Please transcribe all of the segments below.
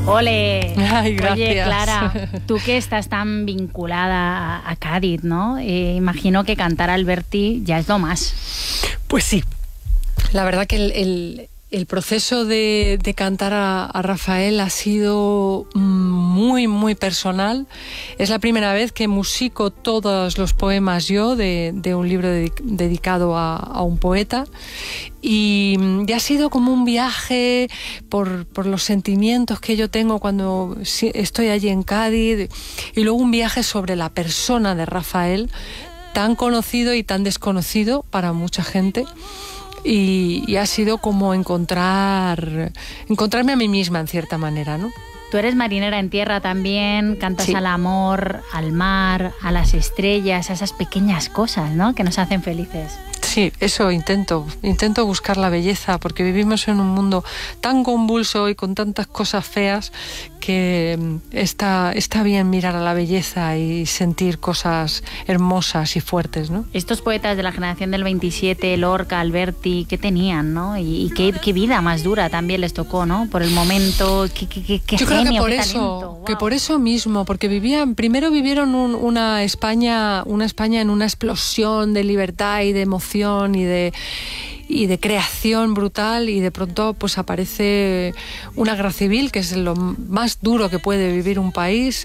¡Ole! Ay, gracias. Oye, Clara, tú que estás tan vinculada a Cádiz, ¿no? Imagino que cantar a Alberti ya es lo más. Pues sí. La verdad que el proceso de cantar a Rafael ha sido muy, muy personal. Es la primera vez que musico todos los poemas yo de un libro dedicado a un poeta. Y ha sido como un viaje por los sentimientos que yo tengo cuando estoy allí en Cádiz, y luego un viaje sobre la persona de Rafael, tan conocido y tan desconocido para mucha gente. Y ha sido como encontrarme a mí misma en cierta manera, ¿no? Tú eres marinera en tierra también, cantas Sí. al amor, al mar, a las estrellas, a esas pequeñas cosas, ¿no?, que nos hacen felices. Sí, eso intento buscar la belleza, porque vivimos en un mundo tan convulso y con tantas cosas feas que está bien mirar a la belleza y sentir cosas hermosas y fuertes, ¿no? Estos poetas de la generación del 27, Lorca, Alberti, ¿qué tenían, no? Y qué vida más dura también les tocó, ¿no? Por el momento, qué Yo creo genio, que qué talento. Wow. que por eso mismo, porque primero vivieron una España en una explosión de libertad y de emoción y de creación brutal, y de pronto pues aparece una guerra civil, que es lo más duro que puede vivir un país,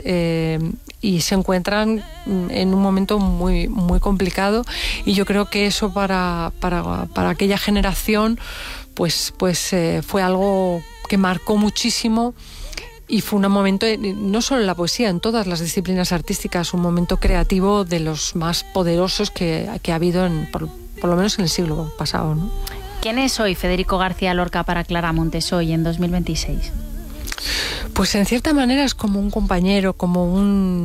y se encuentran en un momento muy, muy complicado, y yo creo que eso para aquella generación pues fue algo que marcó muchísimo. Y fue un momento, no solo en la poesía, en todas las disciplinas artísticas, un momento creativo de los más poderosos que ha habido por lo menos en el siglo pasado, ¿no? ¿Quién es hoy Federico García Lorca para Clara Montes hoy, en 2026? Pues en cierta manera es como un compañero, como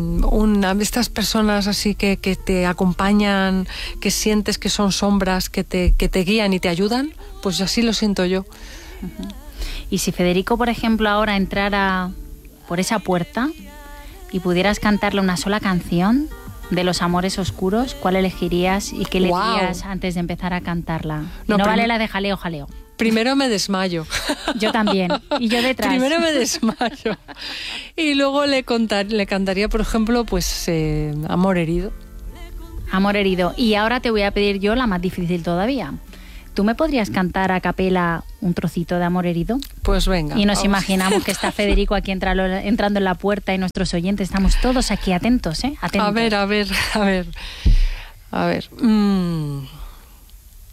estas personas así que te acompañan, que sientes que son sombras, que te guían y te ayudan, pues así lo siento yo. Uh-huh. Y si Federico, por ejemplo, ahora entrara por esa puerta y pudieras cantarle una sola canción de Los Amores Oscuros, ¿cuál elegirías y qué le dirías antes de empezar a cantarla? No vale la de jaleo, jaleo. Primero me desmayo. Yo también. Y yo detrás. Primero me desmayo. Y luego le cantaría, por ejemplo, pues Amor herido. Amor herido. Y ahora te voy a pedir yo la más difícil todavía. ¿Tú me podrías cantar a capela un trocito de Amor herido? Pues venga. Y nos imaginamos que está Federico aquí entrando en la puerta, y nuestros oyentes estamos todos aquí atentos, ¿eh? Atentos. A ver.